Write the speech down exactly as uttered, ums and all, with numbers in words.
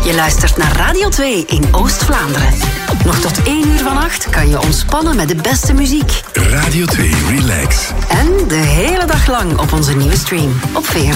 Je luistert naar Radio twee in Oost-Vlaanderen. Nog tot één uur vannacht kan je ontspannen met de beste muziek. Radio twee Relax. En de hele dag lang op onze nieuwe stream op V R